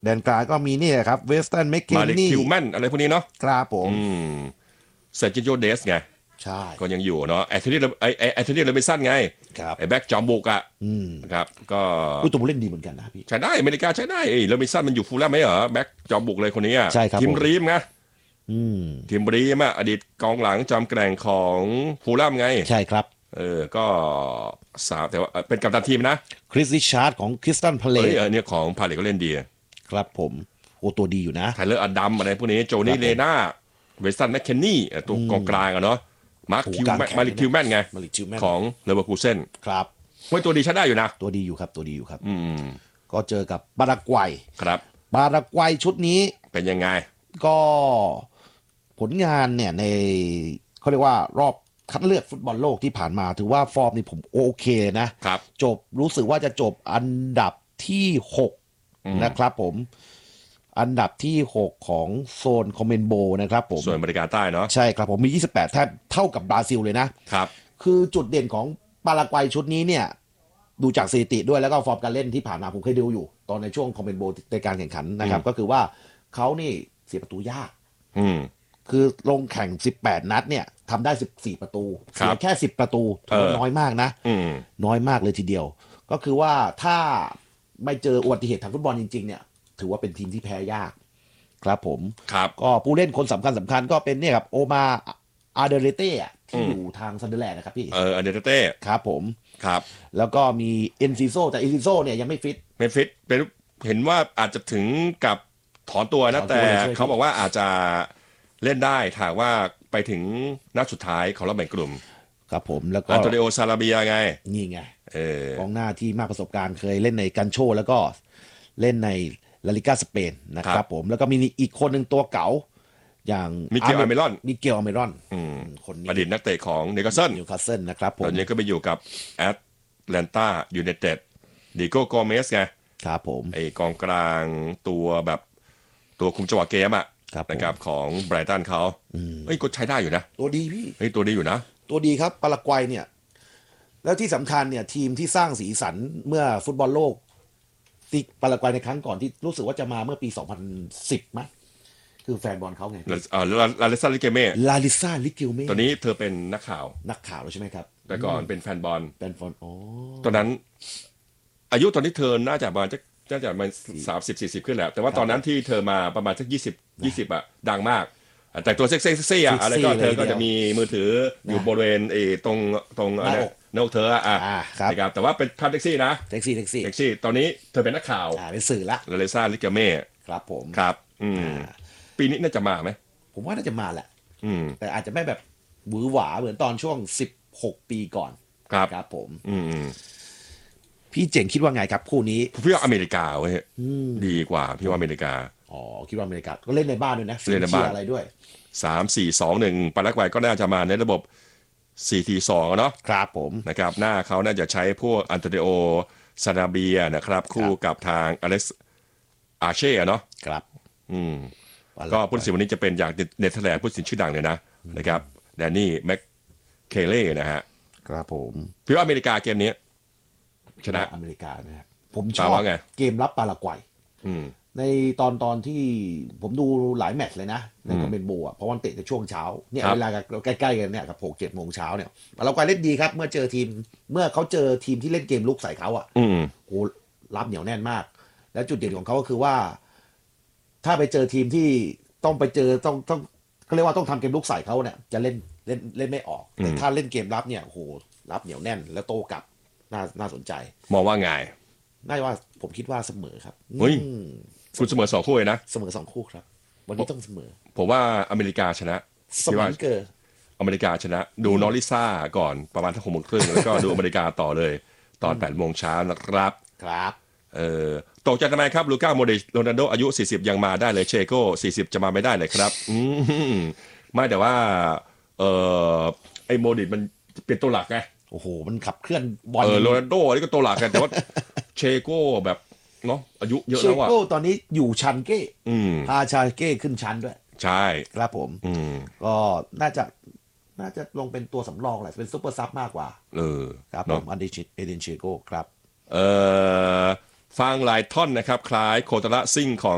แดนกลางก็มีนี่ครับเวสตันแมคเคนมารินี่คิวแมนอะไรพวกนี้เนาะครับผมเซอร์จิโอเดสไงใช่ก็ยังอยู่เนาะแอนโทนีเรบินสันไงครับไอ้แบ็กจอมบุกอ่ะนะครับก็ตัวผู้เล่นดีเหมือนกันนะพี่ใช้ได้อเมริกาใช้ได้เรบินสันมันอยู่ฟูลแลมไหมเหรอแบ็กจอมบุกเลยคนนี้อ่ะใช่ครับทีมรีมไงมทีมรีมอ่ะอดีตกองหลังจอมแกร่งของฟูลแลมไงใช่ครับก็แต่ว่าเป็นกัปตันทีมนะคริสริชาร์ดของคริสตันพาเลตเนี่ยของพาเลตก็เล่นดีครับผมโอ้ตัวดีอยู่นะไทเลอร์อดัมอะไรพวกนี้โจนี่เลน่าเวสตันแมคเคนนี่ตัวกองกลางอะเนาะมาริคิวแมนไงมาริคิวแมนของเลเวอร์คูเซนครับเฮ้ยตัวดีใช้ได้อยู่นะตัวดีอยู่ครับตัวดีอยู่ครับก็เจอกับปารากวัยครับปารากวัยชุดนี้เป็นยังไงก็ผลงานเนี่ยในเขาเรียกว่ารอบคัดเลือกฟุตบอลโลกที่ผ่านมาถือว่าฟอร์มนี่ผมโอเคนะครับจบรู้สึกว่าจะจบอันดับที่6นะครับผมอันดับที่6ของโซนคอมเมนโบนะครับผมส่วนอเมริกาใต้เนาะใช่ครับผมมี28แทบเท่ากับบราซิลเลยนะครับคือจุดเด่นของปารากวัยชุดนี้เนี่ยดูจากสถิติด้วยแล้วก็ฟอร์มการเล่นที่ผ่านมาผมเคยดูอยู่ตอนในช่วงคอมเมนโบในการแข่งขันนะครับก็คือว่าเขานี่เสียประตูยากคือลงแข่ง18นัดเนี่ยทำได้14ประตูเสียแค่10ประตูถือว่าน้อยมากนะน้อยมากเลยทีเดียวก็คือว่าถ้าไม่เจออุบัติเหตุทางฟุตบอลจริงๆเนี่ยถือว่าเป็นทีมที่แพ้ยากครับผมก็ผู้เล่นคนสำคัญก็เป็นเนี่ยครับโอมาอาเดเรเต้ที่อยู่ทางซันเดอร์แลนด์นะครับพี่อาเดเรเต้ครับผมครับแล้วก็มีเอนซิโซแต่เอนซิโซเนี่ยยังไม่ฟิตเป็นเห็นว่าอาจจะถึงกับถอนตัวนะแต่เขาบอกว่าอาจจะเล่นได้ถ้าว่าไปถึงนัดสุดท้ายของรอบแบ่งกลุ่มครับผมแล้วก็อันโตนิโอซาลาเบียไงนี่ไงกองหน้าที่มากประสบการณ์เคยเล่นในกันโชแล้วก็เล่นในลาลิก้าสเปนนะครับผมแล้วก็มีอีกคนหนึ่งตัวเก๋าอย่างมิเกลอเมรอนคนนี้อดีตนักเตะของนิวคาสเซิลนะครับผมตอนนี้ก็ไปอยู่กับแอตแลนตายูไนเต็ดดิโก้โกเมสไงครับผมไอกองกลางตัวแบบตัวคุมจังหวะเกมอ่ะนะครับของไบรตันเขาก็ใช้ได้อยู่นะตัวดีพี่ตัวดีอยู่นะตัวดีครับปารากวัยเนี่ยแล้วที่สำคัญเนี่ยทีมที่สร้างสีสันเมื่อฟุตบอลโลกที่ปารากวัยในครั้งก่อนที่รู้สึกว่าจะมาเมื่อปี2010มั้ยคือแฟนบอลเขาไงลาลิซาลิเกเม่ตอนนี้เธอเป็นนักข่าวแล้วใช่ไหมครับแต่ก่อนเป็นแฟนบอลอ๋อตอนนั้นอายุตอนนี้เธอน่าจะประมาณ30-40ขึ้นแล้วแต่ว่าตอนนั้นที่เธอมาประมาณสัก20อ่ะดังมากแต่ตัวเซ็กซี่อ่ะอะไรก็เธอก็จะมีมือถืออยู่บริเวณตรงหน้าอกเธอนะครับแต่ว่าเป็นภาพเซ็กซี่นะเซ็กซี่ตอนนี้เธอเป็นนักข่าวเป็นสื่อละลาลิซาลิเกเม่ครับผมครับปีนี้น่าจะมาไหมผมว่าน่าจะมาแหละแต่อาจจะไม่แบบหวือหวาเหมือนตอนช่วง16ปีก่อนครับผมพี่เจ๋งคิดว่าไงครับคู่นี้พี่ว่าอเมริกาเว้ยดีกว่าพี่ว่าอเมริกาคิดว่าอเมริกาก็เล่นในบ้านด้วยนะเล่นในบ้านอะไรด้วย 3-4-2-1ปารากวัยก็น่าจะมาในระบบ4-2เนาะครับผมนะครับหน้าเขาน่าจะใช้พวกอันโตนิโอซานาเบียนะครับคู่กับทางอเล็กซ์อาเช่เนาะครับก็ผู้ตัดสินวันนี้จะเป็นอย่างเนเธอร์แลนด์ผู้ตัดสินชื่อดังเลยนะครับแดนนี่แม็กเคเล่นะฮะครับผมพี่ว่าอเมริกาเกมนี้ชนะอเมริกานะครับผมชอบเกมรับปารากวัยในตอนที่ผมดูหลายแมตช์เลยนะในคอมเมนโบอ่ะเพราะวันเตะในช่วงเช้าเนี่ยเวลาใกล้ๆกันเนี่ยกับ6-7 โมงเช้าเนี่ยปารากวัยเล่นดีครับเมื่อเขาเจอทีมที่เล่นเกมลุกใส่เขาอ่ะโหรับเหนียวแน่นมากแล้วจุดเด่นของเขาก็คือว่าถ้าไปเจอทีมที่ต้องไปเจอต้องเขาเรียกว่าต้องทำเกมลุกใส่เขาเนี่ยจะเล่นไม่ออกแต่ถ้าเล่นเกมรับเนี่ยโหรับเหนียวแน่นแล้วโต้กลับน่าสนใจมองว่าไงน่าว่าผมคิดว่าเสมอครับคุณเสมอ2 คู่เลยนะเสมอ2 คู่ครับวันนี้ต้องเสมอผมว่าอเมริกาชนะเสมอเกินอเมริกาชนะดูนอริซ่าก่อนประมาณ6 โมงครึ่งแล้วก็ดูอเมริกาต่อเลยตอน8 โมงเช้านะครับตกใจทำไมครับลูก้าโมดริชโรนัลโดอายุ40ยังมาได้เลยเชโก้40จะมาไม่ได้เลยครับไม่แต่ว่าไอ้โมดริชมันเป็นตัวหลักไงโอ้โหมันขับเคลื่อนบอลโรนัลโดนี่ก็ตัวหลักกันแต่ว่าเชโก้แบบเนาะอายุเยอะแล้วอะเชโก้ตอนนี้อยู่ชั้นเก้พาชาเก้ขึ้นชั้นด้วยใช่ครับผมก็น่าจะลงเป็นตัวสำรองแหละเป็นซุปเปอร์ซับมากกว่าครับผมเอเดนเชโก้ครับฟังหลายท่อนนะครับคล้ายโคตาระซิ่งของ